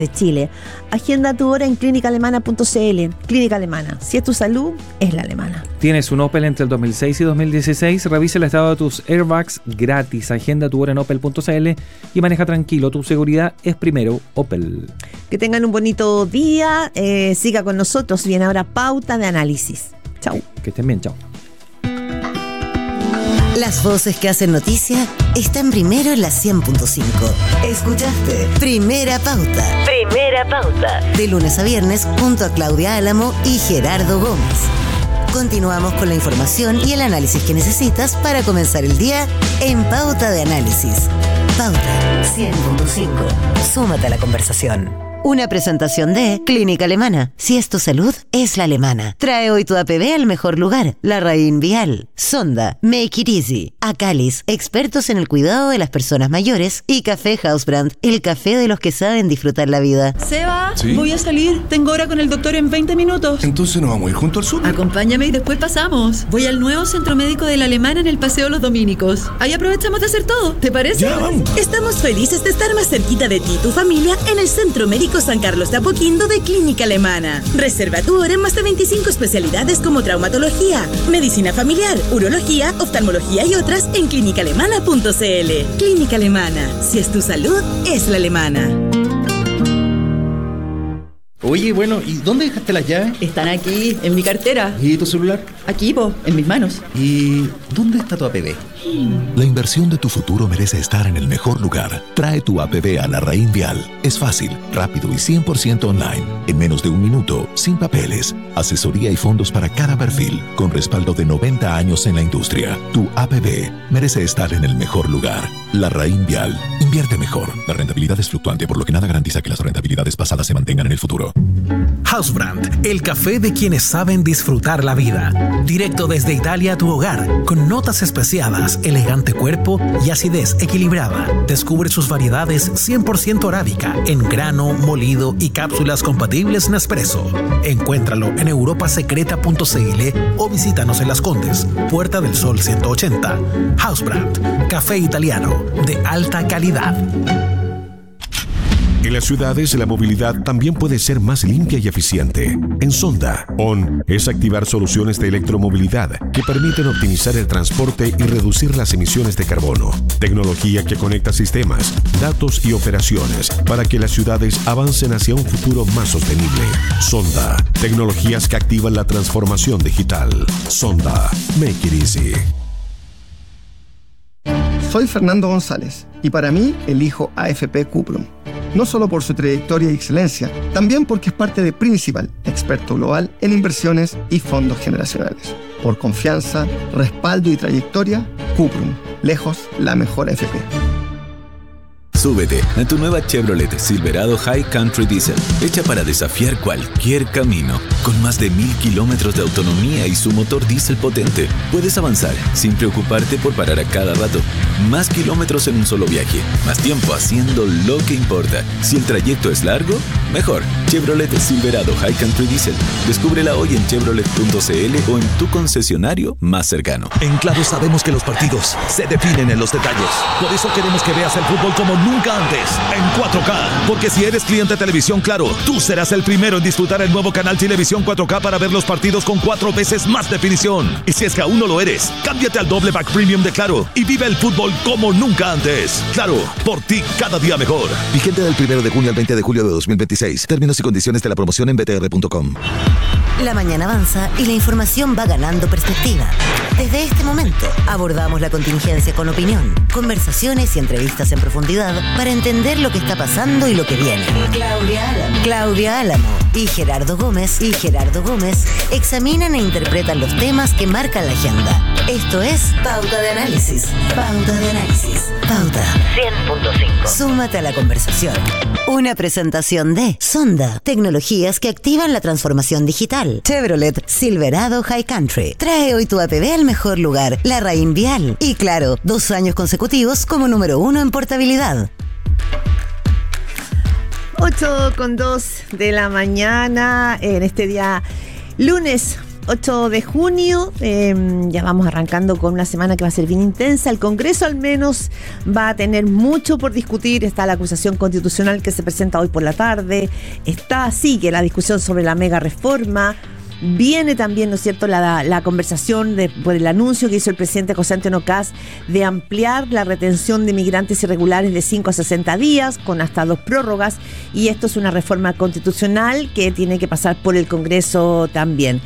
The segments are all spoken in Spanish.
de Chile. Agenda tu hora en clínicaalemana.cl. Clínica Alemana. Si es tu salud, es la alemana. ¿Tienes un Opel entre el 2006 y 2016? Revisa el estado de tus airbags gratis. Agenda tu hora en opel.cl y maneja tranquilo. Tu seguridad es primero. Opel. Que tengan un bonito día. Siga con nosotros. Viene ahora Pauta de Análisis. Chau. Que estén bien. Chau. Las voces que hacen noticia están primero en la 100.5. Escuchaste Primera Pauta. Primera Pauta. De lunes a viernes junto a Claudia Álamo y Gerardo Gómez. Continuamos con la información y el análisis que necesitas para comenzar el día en Pauta de Análisis. Pauta 100.5. Súmate a la conversación. Una presentación de Clínica Alemana. Si es tu salud, es la alemana. Trae hoy tu APB al mejor lugar. La Raín Vial. Sonda. Make it easy. Acalis. Expertos en el cuidado de las personas mayores. Y Café Hausbrand. El café de los que saben disfrutar la vida. Seba, ¿Sí? Voy a salir. Tengo hora con el doctor en 20 minutos. Entonces nos vamos a ir junto al súper. Acompáñame y después pasamos. Voy al nuevo centro médico de la alemana en el Paseo Los Dominicos. Ahí aprovechamos de hacer todo. ¿Te parece? Ya, vamos. Estamos felices de estar más cerquita de ti y tu familia en el Centro Médico San Carlos de Apoquindo de Clínica Alemana. Reserva tu hora en más de 25 especialidades como traumatología, medicina familiar, urología, oftalmología y otras en clínicaalemana.cl. Clínica Alemana. Si es tu salud, es la alemana. Oye, bueno, ¿y dónde dejaste las llaves? Están aquí, en mi cartera. ¿Y tu celular? Aquí, en mis manos. ¿Y dónde está tu APB? La inversión de tu futuro merece estar en el mejor lugar. Trae tu APB a la Raín Vial. Es fácil, rápido y 100% online. En menos de un minuto, sin papeles. Asesoría y fondos para cada perfil, con respaldo de 90 años en la industria. Tu APB merece estar en el mejor lugar. La Raín Vial. Invierte mejor. La rentabilidad es fluctuante, por lo que nada garantiza que las rentabilidades pasadas se mantengan en el futuro. Hausbrand, el café de quienes saben disfrutar la vida. Directo desde Italia a tu hogar, con notas especiadas, elegante cuerpo y acidez equilibrada. Descubre sus variedades 100% arábica, en grano, molido y cápsulas compatibles Nespresso. Encuéntralo en europasecreta.cl o visítanos en Las Condes, Puerta del Sol 180. Hausbrand, café italiano de alta calidad. En las ciudades, la movilidad también puede ser más limpia y eficiente. En Sonda, ON es activar soluciones de electromovilidad que permiten optimizar el transporte y reducir las emisiones de carbono. Tecnología que conecta sistemas, datos y operaciones para que las ciudades avancen hacia un futuro más sostenible. Sonda, tecnologías que activan la transformación digital. Sonda, make it easy. Soy Fernando González y para mí elijo AFP Cuprum. No solo por su trayectoria y excelencia, también porque es parte de Principal, experto global en inversiones y fondos generacionales. Por confianza, respaldo y trayectoria, Cuprum, lejos la mejor AFP. Súbete a tu nueva Chevrolet Silverado High Country Diesel, hecha para desafiar cualquier camino. Con más de 1000 kilómetros de autonomía y su motor diésel potente, puedes avanzar sin preocuparte por parar a cada rato. Más kilómetros en un solo viaje, más tiempo haciendo lo que importa. Si el trayecto es largo, mejor. Chevrolet Silverado High Country Diesel. Descúbrela hoy en chevrolet.cl o en tu concesionario más cercano. En Claro sabemos que los partidos se definen en los detalles. Por eso queremos que veas el fútbol como nunca antes, en 4K. Porque si eres cliente de Televisión Claro, tú serás el primero en disfrutar el nuevo canal Televisión 4K para ver los partidos con 4 veces más definición. Y si es que aún no lo eres, cámbiate al doble pack premium de Claro y vive el fútbol como nunca antes. Claro, por ti cada día mejor. Vigente del 1 de junio al 20 de julio de 2026. Términos y condiciones de la promoción en btr.com. La mañana avanza y la información va ganando perspectiva. Desde este momento abordamos la contingencia con opinión, conversaciones y entrevistas en profundidad para entender lo que está pasando y lo que viene. Claudia Álamo y Gerardo Gómez examinan e interpretan los temas que marcan la agenda. Esto es Pauta de Análisis. Pauta de Análisis. Pauta 100.5. Súmate a la conversación. Una presentación de Sonda, tecnologías que activan la transformación digital. Chevrolet Silverado High Country. Trae hoy tu APB al mejor lugar, la Raín Vial. Y claro, 2 años consecutivos como número 1 en portabilidad. 8:02 de la mañana en este día lunes 8 de junio, ya vamos arrancando con una semana que va a ser bien intensa. El Congreso al menos va a tener mucho por discutir. Está la acusación constitucional que se presenta hoy por la tarde. Sigue la discusión sobre la mega reforma. Viene también, ¿no es cierto?, la conversación por el anuncio que hizo el presidente José Antonio Kast de ampliar la retención de migrantes irregulares de 5 a 60 días, con hasta 2 prórrogas, y esto es una reforma constitucional que tiene que pasar por el Congreso también.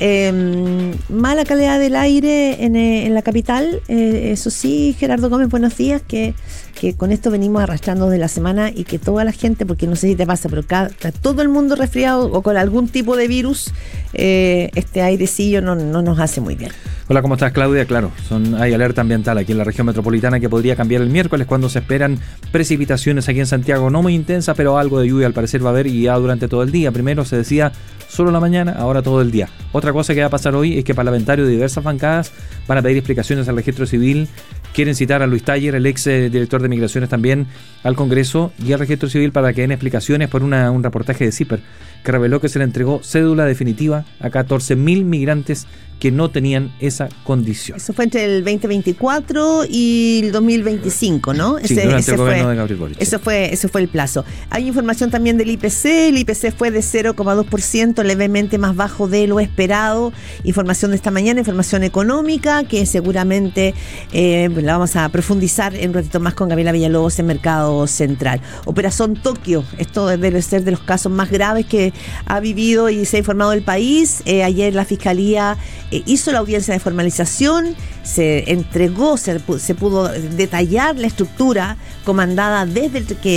Mala calidad del aire en la capital, eso sí, Gerardo Gómez, buenos días, que con esto venimos arrastrando de la semana y que toda la gente, porque no sé si te pasa, pero todo el mundo resfriado o con algún tipo de virus, este airecillo no nos hace muy bien. Hola, ¿cómo estás, Claudia? Claro, hay alerta ambiental aquí en la región metropolitana que podría cambiar el miércoles cuando se esperan precipitaciones aquí en Santiago, no muy intensas, pero algo de lluvia al parecer va a haber y ya durante todo el día. Primero se decía solo la mañana, ahora todo el día. Otra cosa que va a pasar hoy es que parlamentarios de diversas bancadas van a pedir explicaciones al registro civil. Quieren citar a Luis Taller, el ex director de Migraciones, también al Congreso y al registro civil para que den explicaciones por un reportaje de CIPER que reveló que se le entregó cédula definitiva a 14.000 migrantes que no tenían esa condición. Eso fue entre el 2024 y el 2025, ¿no? Sí, durante el gobierno de Gabriel Boric. Ese fue el plazo. Hay información también del IPC. El IPC fue de 0,2%, levemente más bajo de lo esperado. Información de esta mañana, información económica, que seguramente la vamos a profundizar en un ratito más con Gabriela Villalobos en Mercado Central. Operación Tokio, esto debe ser de los casos más graves que ha vivido y se ha informado el país. Ayer la Fiscalía hizo la audiencia de formalización, se entregó, se pudo detallar la estructura comandada desde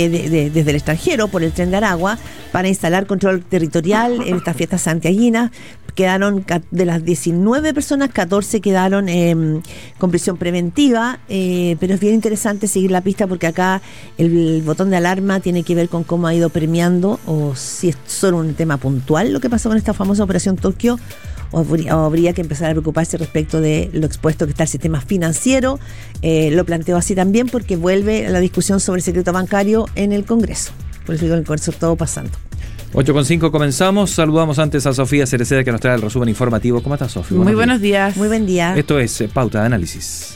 el extranjero por el Tren de Aragua para instalar control territorial en estas fiestas santiaguinas. Quedaron, de las 19 personas, 14 quedaron con prisión preventiva, pero es bien interesante seguir la pista porque acá el botón de alarma tiene que ver con cómo ha ido premiando o si es solo un tema puntual lo que pasó con esta famosa Operación Tokio, o habría que empezar a preocuparse respecto de lo expuesto que está el sistema financiero. Lo planteo así también porque vuelve la discusión sobre el secreto bancario en el Congreso. Por eso digo, en el Congreso todo pasando. 8:05 comenzamos. Saludamos antes a Sofía Cereceda que nos trae el resumen informativo. ¿Cómo estás, Sofía? Muy buenos días. Muy buen día. Esto es Pauta de Análisis.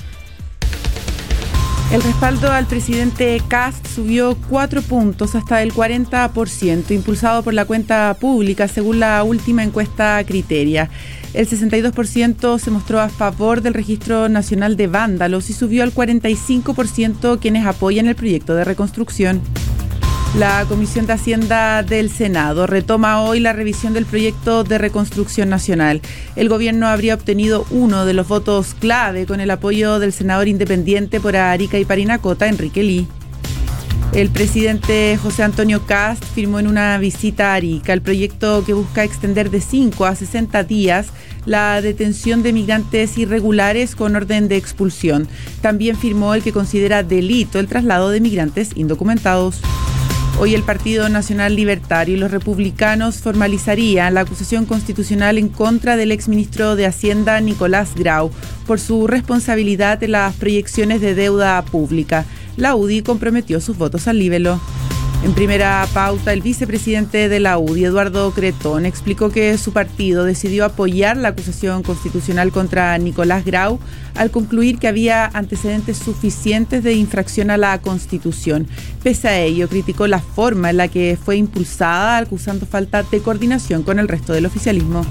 El respaldo al presidente Kast subió 4 puntos hasta el 40%, impulsado por la cuenta pública según la última encuesta Criteria. El 62% se mostró a favor del Registro Nacional de Vándalos y subió al 45% quienes apoyan el proyecto de reconstrucción. La Comisión de Hacienda del Senado retoma hoy la revisión del proyecto de reconstrucción nacional. El gobierno habría obtenido uno de los votos clave con el apoyo del senador independiente por Arica y Parinacota, Enrique Ly. El presidente José Antonio Kast firmó en una visita a Arica el proyecto que busca extender de 5 a 60 días la detención de migrantes irregulares con orden de expulsión. También firmó el que considera delito el traslado de migrantes indocumentados. Hoy el Partido Nacional Libertario y los republicanos formalizarían la acusación constitucional en contra del exministro de Hacienda Nicolás Grau por su responsabilidad en las proyecciones de deuda pública. La UDI comprometió sus votos al líbelo. En primera pauta, el vicepresidente de la UDI, Eduardo Cretón, explicó que su partido decidió apoyar la acusación constitucional contra Nicolás Grau al concluir que había antecedentes suficientes de infracción a la Constitución. Pese a ello, criticó la forma en la que fue impulsada, acusando falta de coordinación con el resto del oficialismo.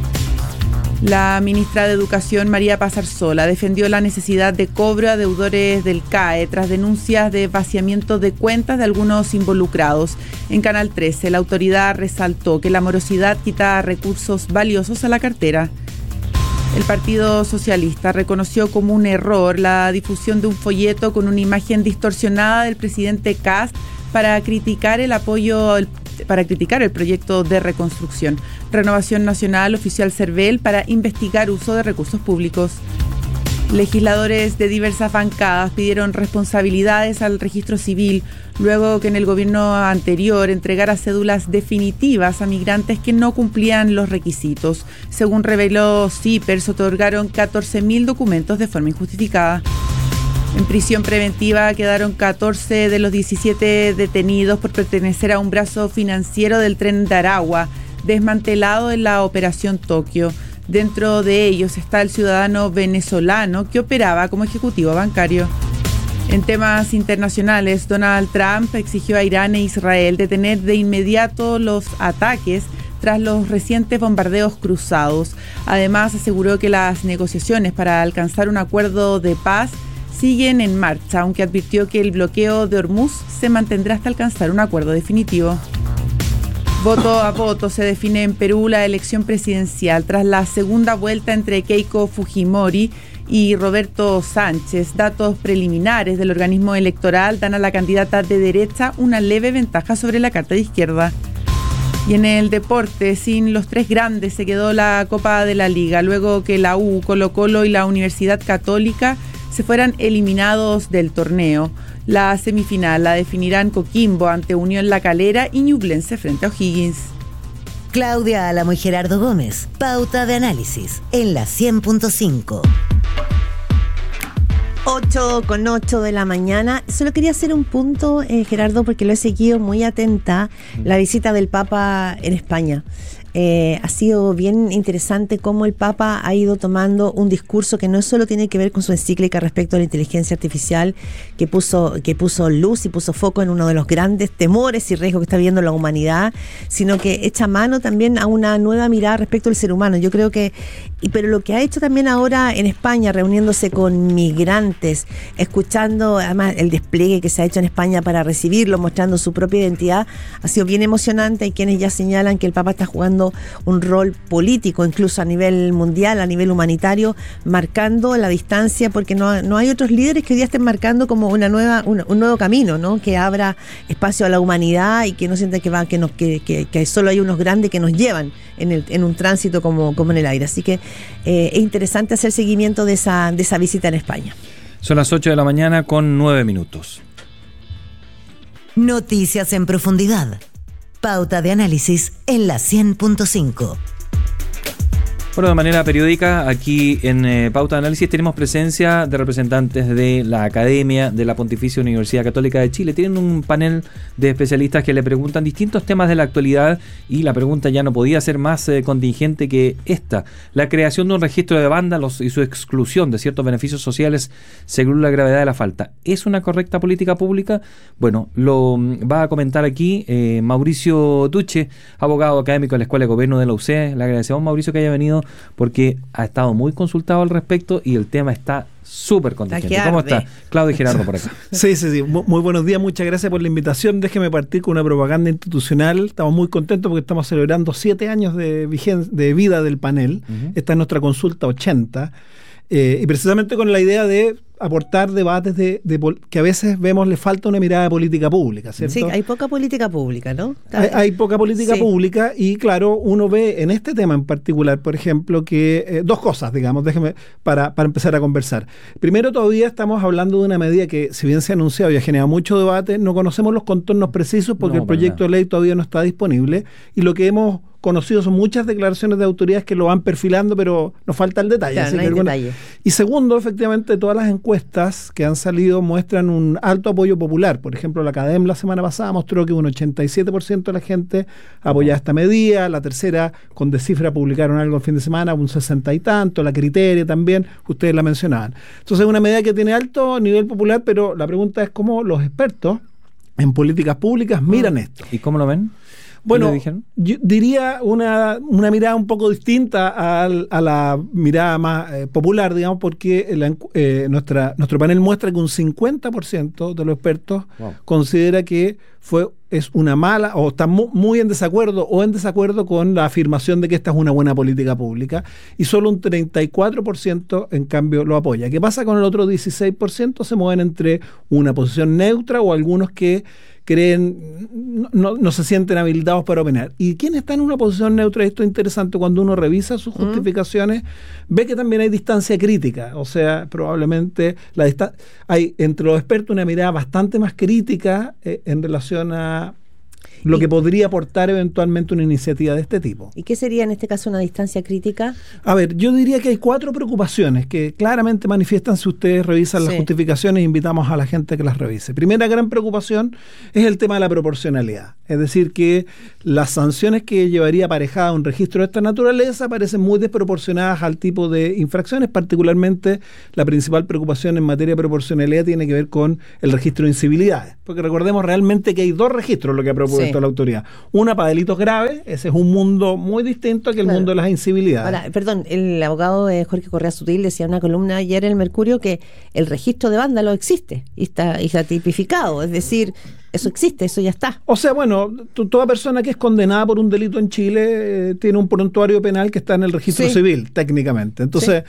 La ministra de Educación, María Paz Arzola, defendió la necesidad de cobro a deudores del CAE tras denuncias de vaciamiento de cuentas de algunos involucrados. En Canal 13, la autoridad resaltó que la morosidad quita recursos valiosos a la cartera. El Partido Socialista reconoció como un error la difusión de un folleto con una imagen distorsionada del presidente Kast para criticar el proyecto de reconstrucción. Renovación Nacional ofició al CERVEL para investigar uso de recursos públicos. Legisladores de diversas bancadas pidieron responsabilidades al registro civil luego que en el gobierno anterior entregara cédulas definitivas a migrantes que no cumplían los requisitos. Según reveló CIPER, se otorgaron 14.000 documentos de forma injustificada. En prisión preventiva quedaron 14 de los 17 detenidos por pertenecer a un brazo financiero del Tren de Aragua, desmantelado en la Operación Tokio. Dentro de ellos está el ciudadano venezolano que operaba como ejecutivo bancario. En temas internacionales, Donald Trump exigió a Irán e Israel detener de inmediato los ataques tras los recientes bombardeos cruzados. Además, aseguró que las negociaciones para alcanzar un acuerdo de paz siguen en marcha, aunque advirtió que el bloqueo de Hormuz se mantendrá hasta alcanzar un acuerdo definitivo. Voto a voto se define en Perú la elección presidencial tras la segunda vuelta entre Keiko Fujimori y Roberto Sánchez. Datos preliminares del organismo electoral dan a la candidata de derecha una leve ventaja sobre la carta de izquierda. Y en el deporte, sin los tres grandes, se quedó la Copa de la Liga, luego que la U, Colo-Colo y la Universidad Católica se fueran eliminados del torneo. La semifinal la definirán Coquimbo ante Unión La Calera y Ñublense frente a O'Higgins. Claudia Álamo y Gerardo Gómez, Pauta de Análisis, en la 100.5. 8:08 de la mañana. Solo quería hacer un punto, Gerardo, porque lo he seguido muy atenta, la visita del Papa en España. Ha sido bien interesante cómo el Papa ha ido tomando un discurso que no solo tiene que ver con su encíclica respecto a la inteligencia artificial, que puso luz y puso foco en uno de los grandes temores y riesgos que está viviendo la humanidad, sino que echa mano también a una nueva mirada respecto al ser humano. Yo creo que, pero lo que ha hecho también ahora en España, reuniéndose con migrantes, escuchando además el despliegue que se ha hecho en España para recibirlos, mostrando su propia identidad, ha sido bien emocionante. Hay quienes ya señalan que el Papa está jugando un rol político, incluso a nivel mundial, a nivel humanitario, marcando la distancia, porque no hay otros líderes que hoy día estén marcando como un nuevo camino, ¿no? Que abra espacio a la humanidad y que no sienta que solo hay unos grandes que nos llevan en un tránsito como en el aire. Así que es interesante hacer seguimiento de esa visita en España. Son las 8 de la mañana con 9 minutos. Noticias en profundidad. Pauta de Análisis en la 100.5. Bueno, de manera periódica, aquí en Pauta de Análisis tenemos presencia de representantes de la Academia de la Pontificia Universidad Católica de Chile. Tienen un panel de especialistas que le preguntan distintos temas de la actualidad y la pregunta ya no podía ser más contingente que esta. La creación de un registro de vándalos y su exclusión de ciertos beneficios sociales según la gravedad de la falta. ¿Es una correcta política pública? Bueno, lo va a comentar aquí Mauricio Duche, abogado académico de la Escuela de Gobierno de la UC. Le agradecemos, Mauricio, que haya venido, porque ha estado muy consultado al respecto y el tema está súper contingente. ¿Cómo está? Claudio y Gerardo por acá. Sí. Muy buenos días, muchas gracias por la invitación. Déjeme partir con una propaganda institucional. Estamos muy contentos porque estamos celebrando 7 años de vida del panel. Esta es nuestra consulta 80. Y precisamente con la idea de aportar debates que a veces vemos le falta una mirada de política pública, ¿cierto? Sí, hay poca política pública, ¿no? Hay poca política pública y claro, uno ve en este tema en particular, por ejemplo, que dos cosas, digamos, déjeme para empezar a conversar. Primero, todavía estamos hablando de una medida que, si bien se ha anunciado y ha generado mucho debate, no conocemos los contornos precisos porque el proyecto de ley todavía no está disponible y lo que hemos conocido son muchas declaraciones de autoridades que lo van perfilando, pero nos falta el detalle. Claro, así no que hay detalle. Y segundo, efectivamente, todas las encuestas que han salido muestran un alto apoyo popular. Por ejemplo, la CADEM la semana pasada mostró que un 87% de la gente apoyaba esta medida. La tercera, con Descifra, publicaron algo el fin de semana, un 60 y tanto. La Criteria también, ustedes la mencionaban. Entonces, es una medida que tiene alto nivel popular, pero la pregunta es cómo los expertos en políticas públicas miran esto. ¿Y cómo lo ven? Bueno, yo diría una mirada un poco distinta a la mirada más popular, digamos, porque nuestro panel muestra que un 50% de los expertos considera que es una mala, o está muy en desacuerdo con la afirmación de que esta es una buena política pública, y solo un 34% en cambio lo apoya. ¿Qué pasa con el otro 16%? Se mueven entre una posición neutra o algunos que creen, no se sienten habilitados para opinar. Y quien está en una posición neutra, esto es interesante, cuando uno revisa sus justificaciones, ve que también hay distancia crítica. O sea, probablemente hay entre los expertos una mirada bastante más crítica en relación a lo que podría aportar eventualmente una iniciativa de este tipo. ¿Y qué sería en este caso una distancia crítica? A ver, yo diría que hay 4 preocupaciones que claramente manifiestan si ustedes revisan las justificaciones e invitamos a la gente que las revise. Primera gran preocupación es el tema de la proporcionalidad. Es decir, que las sanciones que llevaría aparejada un registro de esta naturaleza parecen muy desproporcionadas al tipo de infracciones. Particularmente, la principal preocupación en materia de proporcionalidad tiene que ver con el registro de incivilidades. Porque recordemos realmente que hay 2 registros, lo que ha propuesto la autoridad. Una para delitos graves, ese es un mundo muy distinto que el mundo de las incivilidades. Ahora, perdón, el abogado Jorge Correa Sutil decía en una columna ayer en el Mercurio que el registro de vándalos existe y está tipificado. Es decir, eso existe, eso ya está. O sea, bueno, toda persona que es condenada por un delito en Chile tiene un prontuario penal que está en el registro civil, técnicamente. Entonces,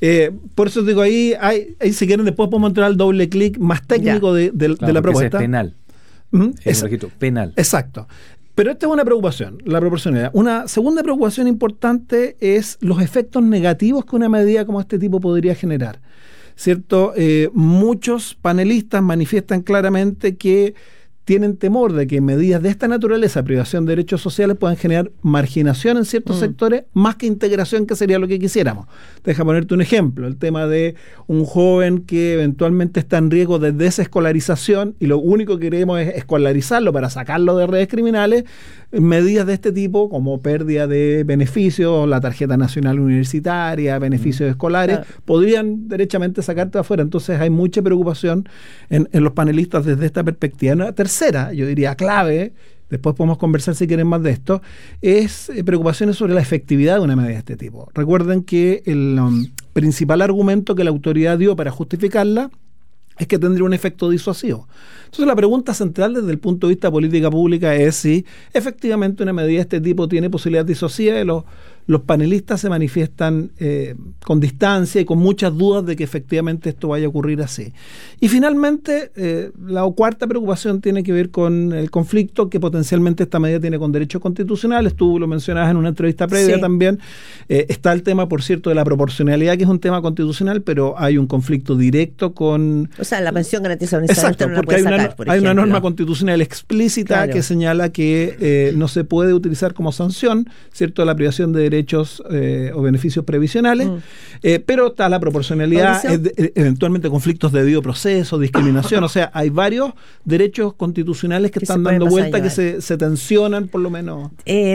por eso digo, ahí si quieren después podemos entrar al doble clic más técnico de la propuesta. Es penal. Es un registro penal. Exacto. Pero esta es una preocupación, la proporcionalidad. Una segunda preocupación importante es los efectos negativos que una medida como este tipo podría generar. ¿Cierto? Muchos panelistas manifiestan claramente que tienen temor de que medidas de esta naturaleza, privación de derechos sociales, puedan generar marginación en ciertos sectores, más que integración, que sería lo que quisiéramos. Deja ponerte un ejemplo, el tema de un joven que eventualmente está en riesgo de desescolarización y lo único que queremos es escolarizarlo para sacarlo de redes criminales. Medidas de este tipo, como pérdida de beneficios, la tarjeta nacional universitaria, beneficios escolares, podrían derechamente sacarte de afuera. Entonces hay mucha preocupación en los panelistas desde esta perspectiva. Una tercera, yo diría clave, después podemos conversar si quieren más de esto, es preocupaciones sobre la efectividad de una medida de este tipo. Recuerden que el principal argumento que la autoridad dio para justificarla es que tendría un efecto disuasivo. Entonces la pregunta central desde el punto de vista de política pública es si efectivamente una medida de este tipo tiene posibilidad disuasiva. Los panelistas se manifiestan con distancia y con muchas dudas de que efectivamente esto vaya a ocurrir así. Y finalmente, la cuarta preocupación tiene que ver con el conflicto que potencialmente esta medida tiene con derechos constitucionales. Tú lo mencionabas en una entrevista previa también. Está el tema, por cierto, de la proporcionalidad, que es un tema constitucional, pero hay un conflicto directo con... O sea, la pensión garantizada universal. Exacto, no porque hay una norma constitucional explícita que señala que no se puede utilizar como sanción, ¿cierto?, la privación de derechos o beneficios previsionales, pero está la proporcionalidad, eventualmente conflictos de debido proceso, discriminación, o sea, hay varios derechos constitucionales que están dando vuelta, que se tensionan por lo menos.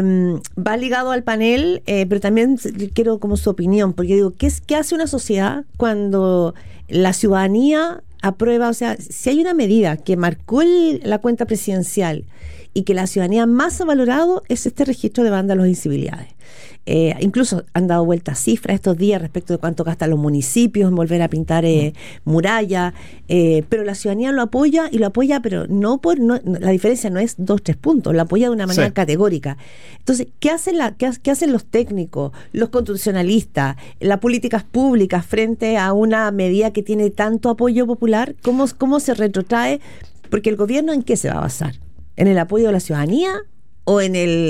Va ligado al panel, pero también quiero como su opinión, porque digo, ¿qué hace una sociedad cuando la ciudadanía aprueba? O sea, si hay una medida que marcó la cuenta presidencial y que la ciudadanía más ha valorado, es este registro de vándalos e incivilidades. Incluso han dado vueltas cifras estos días respecto de cuánto gastan los municipios en volver a pintar muralla, pero la ciudadanía lo apoya, y lo apoya, pero la diferencia no es 2-3 puntos, lo apoya de una manera categórica. Entonces, ¿qué hacen los técnicos, los constitucionalistas, las políticas públicas frente a una medida que tiene tanto apoyo popular? ¿Cómo se retrotrae? Porque el gobierno, ¿en qué se va a basar? ¿En el apoyo de la ciudadanía o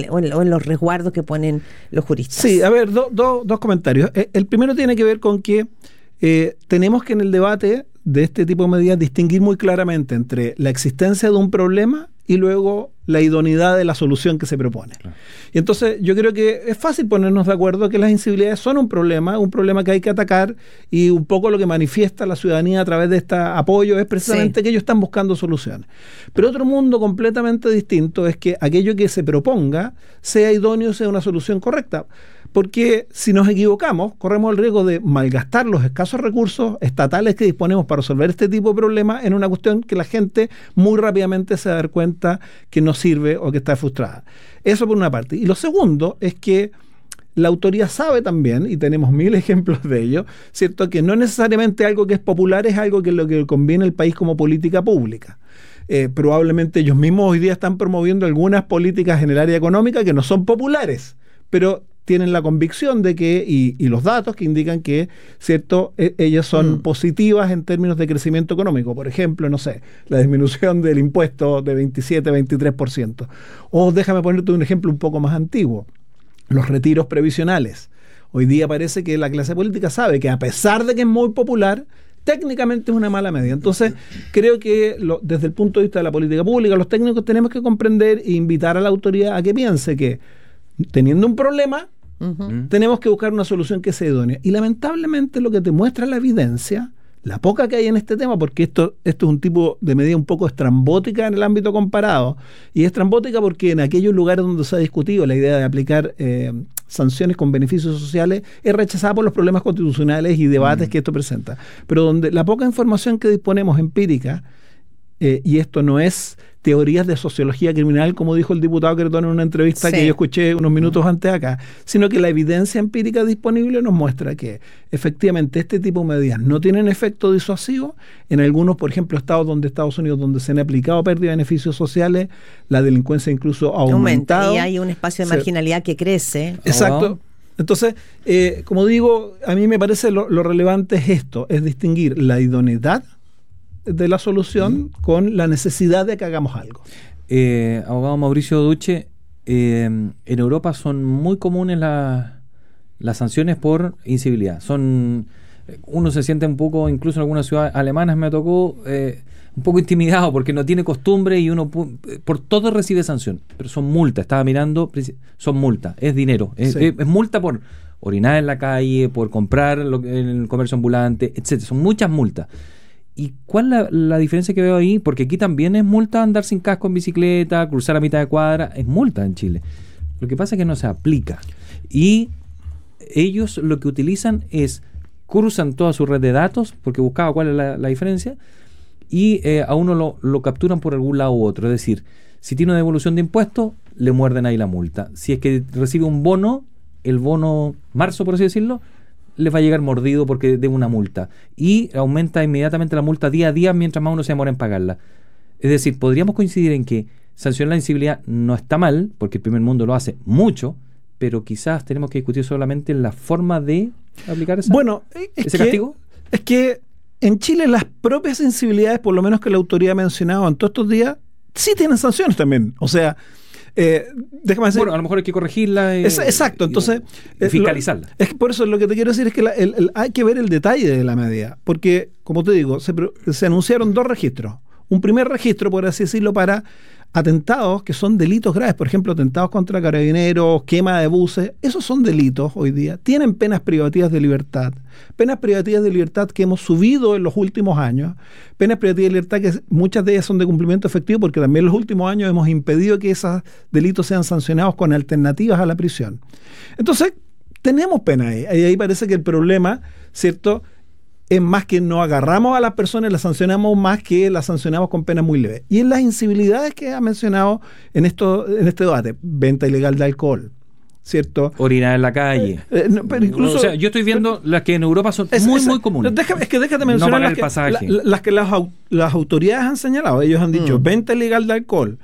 en los resguardos que ponen los juristas? Sí, a ver, dos comentarios. El primero tiene que ver con que tenemos que en el debate de este tipo de medidas distinguir muy claramente entre la existencia de un problema y luego la idoneidad de la solución que se propone. Claro. Y entonces yo creo que es fácil ponernos de acuerdo que las incivilidades son un problema que hay que atacar, y un poco lo que manifiesta la ciudadanía a través de este apoyo es precisamente que ellos están buscando soluciones. Pero otro mundo completamente distinto es que aquello que se proponga sea idóneo, sea una solución correcta. Porque si nos equivocamos, corremos el riesgo de malgastar los escasos recursos estatales que disponemos para resolver este tipo de problemas en una cuestión que la gente muy rápidamente se va a dar cuenta que no sirve o que está frustrada. Eso por una parte. Y lo segundo es que la autoridad sabe también, y tenemos 1000 ejemplos de ello, ¿cierto?, que no necesariamente algo que es popular es algo que es lo que conviene al país como política pública. Probablemente ellos mismos hoy día están promoviendo algunas políticas en el área económica que no son populares, pero tienen la convicción de que, y los datos que indican que, ¿cierto?, ellas son positivas en términos de crecimiento económico. Por ejemplo, no sé, la disminución del impuesto de 27-23%. O déjame ponerte un ejemplo un poco más antiguo, los retiros previsionales. Hoy día parece que la clase política sabe que, a pesar de que es muy popular, técnicamente es una mala medida. Entonces, creo que desde el punto de vista de la política pública, los técnicos tenemos que comprender e invitar a la autoridad a que piense que, teniendo un problema, tenemos que buscar una solución que sea idónea. Y lamentablemente lo que te muestra la evidencia, la poca que hay en este tema, porque esto es un tipo de medida un poco estrambótica en el ámbito comparado, y estrambótica porque en aquellos lugares donde se ha discutido la idea de aplicar sanciones con beneficios sociales es rechazada por los problemas constitucionales y debates que esto presenta. Pero donde la poca información que disponemos empírica, y esto no es teorías de sociología criminal, como dijo el diputado Cretón en una entrevista que yo escuché unos minutos antes acá, sino que la evidencia empírica disponible nos muestra que efectivamente este tipo de medidas no tienen efecto disuasivo. En algunos, por ejemplo, Estados Unidos, donde se han aplicado pérdidas de beneficios sociales, la delincuencia incluso ha aumentado. Y hay un espacio de marginalidad que crece. Exacto. Entonces, como digo, a mí me parece lo relevante es esto, es distinguir la idoneidad de la solución con la necesidad de que hagamos algo. Abogado Mauricio Duche, en Europa son muy comunes las sanciones por incivilidad. Uno se siente un poco, incluso en algunas ciudades alemanas me tocó, un poco intimidado porque no tiene costumbre y uno por todo recibe sanción, pero son multas. Estaba mirando, son multas, es dinero, es multa por orinar en la calle, por comprar en el comercio ambulante, etcétera. Son muchas multas. ¿Y cuál es la diferencia que veo ahí? Porque aquí también es multa andar sin casco en bicicleta, cruzar a mitad de cuadra, es multa en Chile. Lo que pasa es que no se aplica. Y ellos lo que utilizan es, cruzan toda su red de datos, porque buscaba cuál es la diferencia, y a uno lo capturan por algún lado u otro. Es decir, si tiene una devolución de impuestos, le muerden ahí la multa. Si es que recibe un bono, el bono marzo, por así decirlo, les va a llegar mordido porque debe una multa. Y aumenta inmediatamente la multa día a día mientras más uno se demora en pagarla. Es decir, podríamos coincidir en que sancionar la incivilidad no está mal, porque el primer mundo lo hace mucho, pero quizás tenemos que discutir solamente la forma de aplicar ese castigo. Es que en Chile las propias incivilidades, por lo menos que la autoridad ha mencionado en todos estos días, sí tienen sanciones también. O sea, déjame decir. Bueno, a lo mejor hay que corregirla. Exacto, entonces. Fiscalizarla. Es que por eso lo que te quiero decir es que hay que ver el detalle de la medida. Porque, como te digo, se anunciaron 2 registros. Un primer registro, por así decirlo, para atentados que son delitos graves. Por ejemplo, atentados contra carabineros, quema de buses. Esos son delitos hoy día. Tienen penas privativas de libertad. Penas privativas de libertad que hemos subido en los últimos años. Penas privativas de libertad que muchas de ellas son de cumplimiento efectivo porque también en los últimos años hemos impedido que esos delitos sean sancionados con alternativas a la prisión. Entonces, tenemos pena ahí. Ahí parece que el problema, ¿cierto?, es más que no agarramos a las personas, las sancionamos más que las sancionamos con penas muy leves. Y en las incivilidades que ha mencionado en este debate, venta ilegal de alcohol, ¿cierto? Orinar en la calle. Pero incluso, o sea, yo estoy viendo las que en Europa son muy comunes. Déjate mencionar las que las autoridades han señalado. Ellos han dicho venta ilegal de alcohol,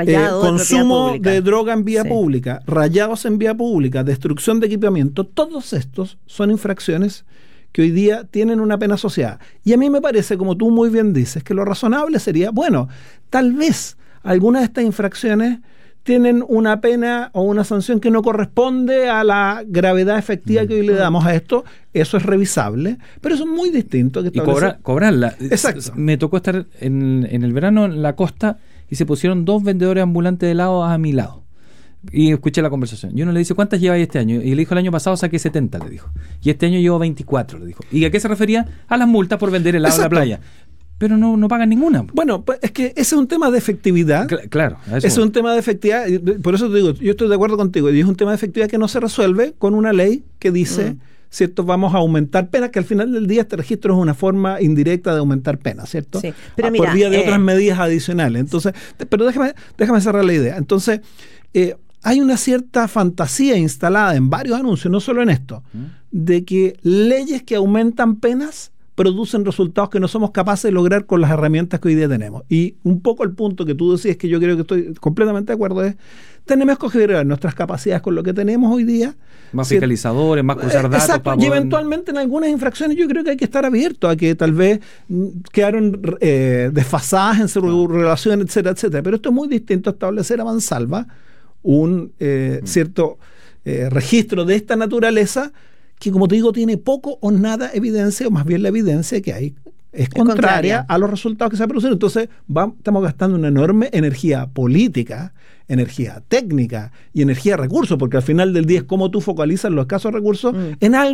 consumo de droga en vía pública, rayados en vía pública, destrucción de equipamiento. Todos estos son infracciones que hoy día tienen una pena asociada. Y a mí me parece, como tú muy bien dices, que lo razonable sería, bueno, tal vez algunas de estas infracciones tienen una pena o una sanción que no corresponde a la gravedad efectiva que hoy le damos a esto. Eso es revisable, pero eso es muy distinto. Que cobrarla. Exacto. Me tocó estar en el verano en la costa y se pusieron 2 vendedores ambulantes de helado a mi lado. Y escuché la conversación. Y uno le dice, ¿cuántas lleváis este año? Y le dijo, el año pasado saqué 70, le dijo. Y este año llevo 24, le dijo. ¿Y a qué se refería? A las multas por vender helado en la playa. Pero no pagan ninguna. Bueno, pues es que ese es un tema de efectividad. Claro. Es un tema de efectividad. Por eso te digo, yo estoy de acuerdo contigo. Y es un tema de efectividad que no se resuelve con una ley que dice, ¿cierto? Vamos a aumentar penas, que al final del día este registro es una forma indirecta de aumentar penas, ¿cierto? Sí. Pero mira, por vía de otras medidas adicionales. Entonces, pero déjame cerrar la idea. Entonces, hay una cierta fantasía instalada en varios anuncios, no solo en esto, de que leyes que aumentan penas producen resultados que no somos capaces de lograr con las herramientas que hoy día tenemos. Y un poco el punto que tú decías, que yo creo que estoy completamente de acuerdo, es tenemos que considerar nuestras capacidades con lo que tenemos hoy día. Más fiscalizadores, más cruzar datos. Exacto, y eventualmente en algunas infracciones yo creo que hay que estar abierto a que tal vez quedaron desfasadas en su relación, etcétera, etcétera. Pero esto es muy distinto a establecer a mansalva un cierto registro de esta naturaleza que, como te digo, tiene poco o nada evidencia, o más bien la evidencia que hay es contraria a los resultados que se han producido. Entonces estamos gastando una enorme energía política, energía técnica y energía de recursos, porque al final del día es cómo tú focalizas los escasos recursos en algo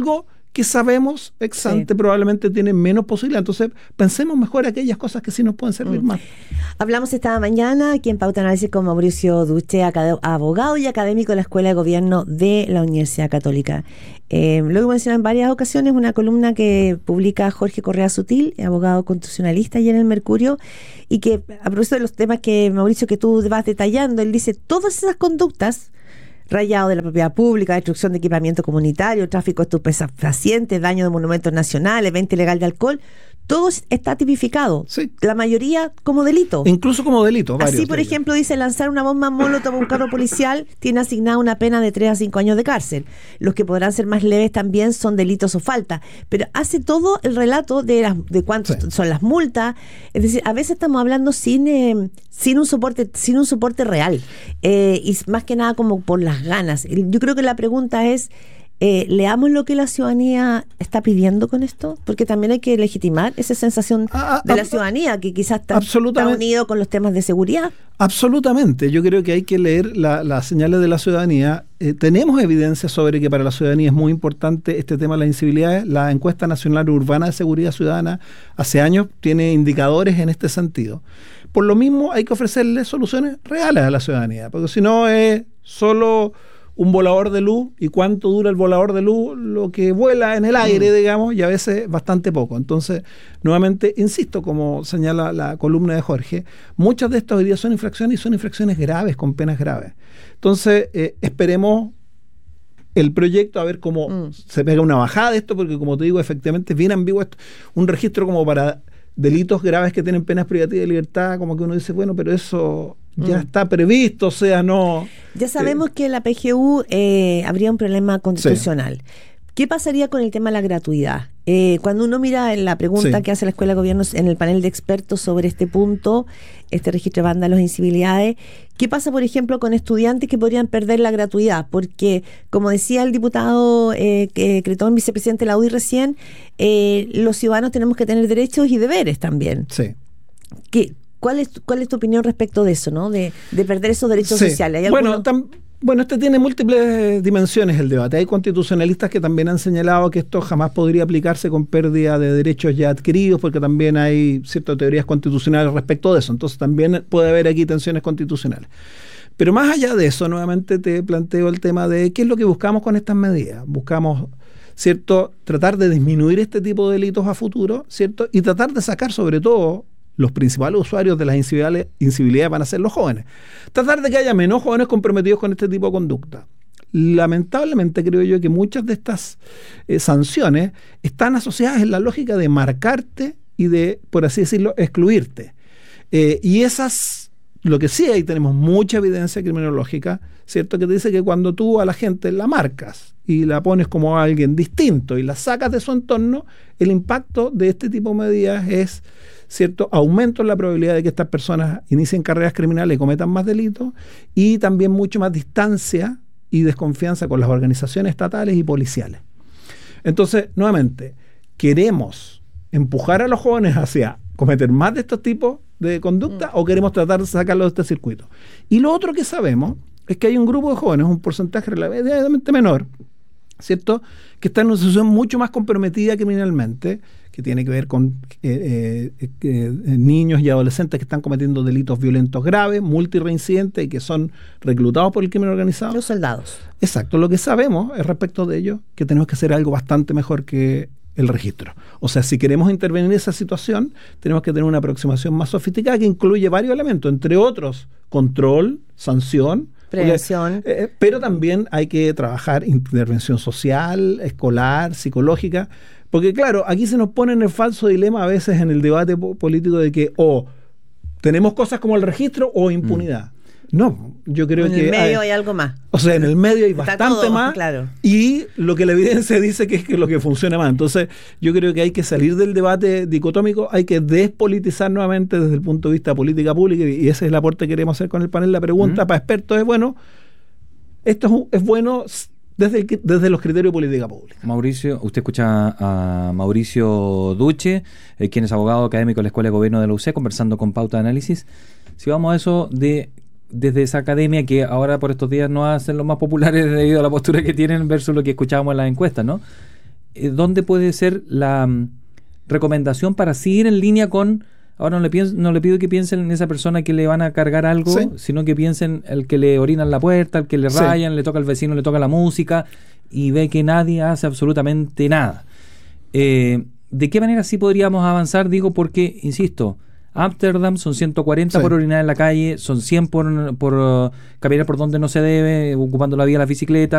que sabemos ex ante probablemente tienen menos posibilidad. Entonces, pensemos mejor aquellas cosas que sí nos pueden servir más. Hablamos esta mañana aquí en Pauta Análisis con Mauricio Duche, abogado y académico de la Escuela de Gobierno de la Universidad Católica. Lo he mencionado en varias ocasiones, una columna que publica Jorge Correa Sutil, abogado constitucionalista y en el Mercurio, y que a propósito de los temas que, Mauricio, que tú vas detallando, él dice, todas esas conductas, rayado de la propiedad pública, destrucción de equipamiento comunitario, tráfico de estupefacientes, daño de monumentos nacionales, venta ilegal de alcohol, todo está tipificado. Sí. La mayoría como delito. Incluso como delito. Así, por ejemplo, dice, lanzar una bomba molotov a un carro policial tiene asignada una pena de 3 a 5 años de cárcel. Los que podrán ser más leves también son delitos o faltas. Pero hace todo el relato de cuánto son las multas. Es decir, a veces estamos hablando sin un soporte real. Y más que nada como por las ganas. Yo creo que la pregunta es, leamos lo que la ciudadanía está pidiendo con esto, porque también hay que legitimar esa sensación de la ciudadanía que quizás está unido con los temas de seguridad. Absolutamente, yo creo que hay que leer las señales de la ciudadanía. Tenemos evidencia sobre que para la ciudadanía es muy importante este tema de las incivilidades. La encuesta nacional urbana de seguridad ciudadana hace años tiene indicadores en este sentido. Por lo mismo hay que ofrecerle soluciones reales a la ciudadanía, porque si no es solo un volador de luz, y cuánto dura el volador de luz, lo que vuela en el aire, digamos, y a veces bastante poco. Entonces, nuevamente, insisto, como señala la columna de Jorge, muchas de estas hoy día son infracciones y son infracciones graves, con penas graves. Entonces, esperemos el proyecto a ver cómo se pega una bajada de esto, porque como te digo, efectivamente es bien ambiguo esto, un registro como para delitos graves que tienen penas privativas de libertad, como que uno dice, bueno, pero eso ya está previsto, o sea, no... Ya sabemos que la PGU habría un problema constitucional. Sí. ¿Qué pasaría con el tema de la gratuidad? Cuando uno mira la pregunta que hace la Escuela de Gobierno en el panel de expertos sobre este punto, este registro de vándalos e incivilidades, ¿qué pasa, por ejemplo, con estudiantes que podrían perder la gratuidad? Porque, como decía el diputado Cretón, vicepresidente de la UDI recién, los ciudadanos tenemos que tener derechos y deberes también. Sí. ¿Cuál es tu opinión respecto de eso, ¿no? De perder esos derechos sociales? ¿Hay Bueno, este tiene múltiples dimensiones el debate. Hay constitucionalistas que también han señalado que esto jamás podría aplicarse con pérdida de derechos ya adquiridos, porque también hay ciertas teorías constitucionales respecto de eso. Entonces también puede haber aquí tensiones constitucionales. Pero más allá de eso, nuevamente te planteo el tema de qué es lo que buscamos con estas medidas. Buscamos, ¿cierto?, tratar de disminuir este tipo de delitos a futuro, ¿cierto?, y tratar de sacar sobre todo los principales usuarios de las incivilidades van a ser los jóvenes. Tratar de que haya menos jóvenes comprometidos con este tipo de conducta. Lamentablemente creo yo que muchas de estas sanciones están asociadas en la lógica de marcarte y de, por así decirlo, excluirte. Y esas, lo que sí hay, tenemos mucha evidencia criminológica, ¿cierto?, que te dice que cuando tú a la gente la marcas y la pones como a alguien distinto y la sacas de su entorno, el impacto de este tipo de medidas es, ¿cierto?, aumento en la probabilidad de que estas personas inicien carreras criminales y cometan más delitos, y también mucho más distancia y desconfianza con las organizaciones estatales y policiales. Entonces, nuevamente, ¿queremos empujar a los jóvenes hacia cometer más de estos tipos de conducta o queremos tratar de sacarlos de este circuito? Y lo otro que sabemos es que hay un grupo de jóvenes, un porcentaje relativamente menor, ¿cierto?, que está en una situación mucho más comprometida criminalmente, que tiene que ver con niños y adolescentes que están cometiendo delitos violentos graves, multireincidentes y que son reclutados por el crimen organizado. Los soldados. Exacto. Lo que sabemos es respecto de ello que tenemos que hacer algo bastante mejor que el registro. O sea, si queremos intervenir en esa situación, tenemos que tener una aproximación más sofisticada que incluye varios elementos, entre otros, control, sanción, prevención. Pero también hay que trabajar intervención social, escolar, psicológica, porque claro, aquí se nos pone en el falso dilema a veces en el debate político de que o tenemos cosas como el registro o impunidad. No, yo creo que... En el medio hay algo más. O sea, en el medio hay bastante todo, más, claro. Y lo que la evidencia dice que es que lo que funciona más. Entonces, yo creo que hay que salir del debate dicotómico, hay que despolitizar nuevamente desde el punto de vista de política pública, y ese es el aporte que queremos hacer con el panel. La pregunta para expertos es, bueno, esto es bueno desde los criterios de política pública. Mauricio, usted escucha a Mauricio Duche, quien es abogado académico de la Escuela de Gobierno de la UC, conversando con Pauta de Análisis. Si vamos a eso desde esa academia que ahora por estos días no hacen los más populares debido a la postura que tienen versus lo que escuchábamos en las encuestas, ¿no? ¿dónde puede ser la recomendación para seguir en línea con... Ahora no le pido que piensen en esa persona que le van a cargar algo, sino que piensen el que le orinan la puerta, el que le rayan, le toca al vecino, le toca la música y ve que nadie hace absolutamente nada. ¿De qué manera sí podríamos avanzar? Digo porque, insisto, Ámsterdam son 140 por orinar en la calle, son 100 por caminar por donde no se debe, ocupando la vía de las bicicletas,